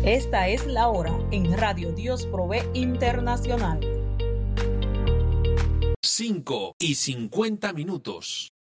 Esta es la hora en Radio Dios Provee Internacional. 5:50.